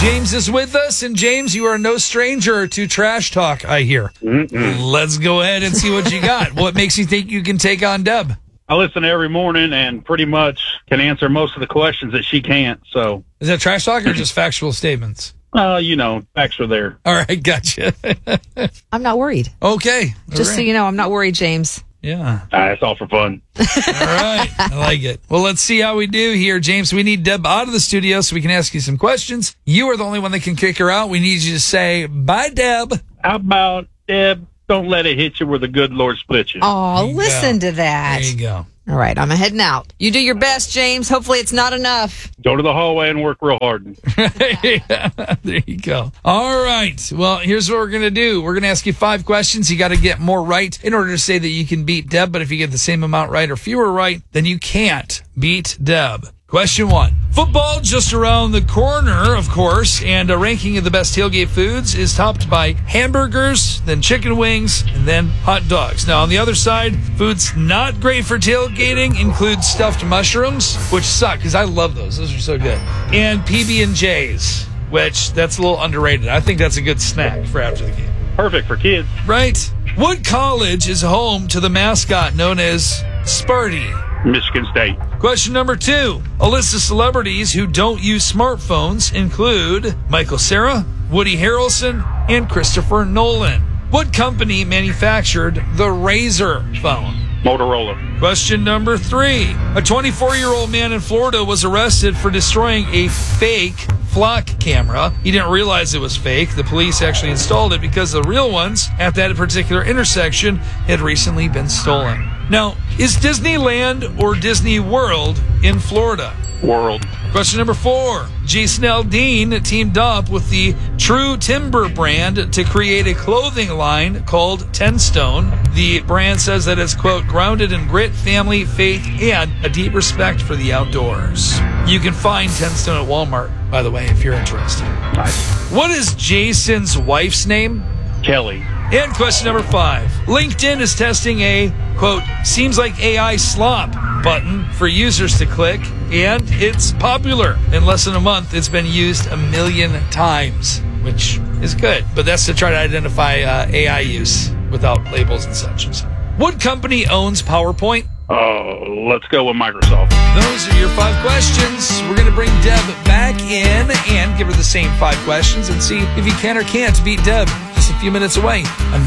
James is with us, and James, you are no stranger to trash talk, I hear. Let's go ahead and see what you got. What makes you think you can take on Deb? I listen every morning and pretty much can answer most of the questions that she can't. So, Is that trash talk or just factual statements? facts are there. All right, gotcha. I'm not worried. Okay. Just so you know, I'm not worried, James. Yeah. It's all for fun. All right. I like it. Well, let's see how we do here, James. We need Deb out of the studio so we can ask you some questions. You are the only one that can kick her out. We need you to say, bye, Deb. How about, Deb, don't let it hit you where the good Lord split you. Oh, listen to that. There you go. All right, I'm heading out. You do your best, James. Hopefully it's not enough. Go to the hallway and work real hard. There you go. All right. Well, here's what we're going to do. We're going to ask you 5 questions. You got to get more right in order to say that you can beat Deb. But if you get the same amount right or fewer right, then you can't beat Deb. Question 1. Football just around the corner, of course, and a ranking of the best tailgate foods is topped by hamburgers, then chicken wings, and then hot dogs. Now, on the other side, foods not great for tailgating include stuffed mushrooms, which suck because I love those. Those are so good. And PB&Js, which that's a little underrated. I think that's a good snack for after the game. Perfect for kids. Right? What college is home to the mascot known as Sparty? Michigan State. Question number 2. A list of celebrities who don't use smartphones include Michael Cera, Woody Harrelson, and Christopher Nolan. What company manufactured the Razor phone? Motorola. Question number 3. A 24-year-old man in Florida was arrested for destroying a fake flock camera. He didn't realize it was fake. The police actually installed it because the real ones at that particular intersection had recently been stolen. Now, is Disneyland or Disney World in Florida? World. Question number 4. Jason Aldean teamed up with the True Timber brand to create a clothing line called 10 Stone. The brand says that it's, quote, grounded in grit, family, faith, and a deep respect for the outdoors. You can find 10 Stone at Walmart, by the way, if you're interested. Nice. What is Jason's wife's name? Kelly. And question number 5. LinkedIn is testing a, quote, seems like AI slop button for users to click, and it's popular. In less than a month, it's been used 1 million times, which is good. But that's to try to identify AI use without labels and such. What company owns PowerPoint? Let's go with Microsoft. Those are your 5 questions. We're going to bring Deb back in and give her the same 5 questions and see if you can or can't beat Deb just a few minutes away.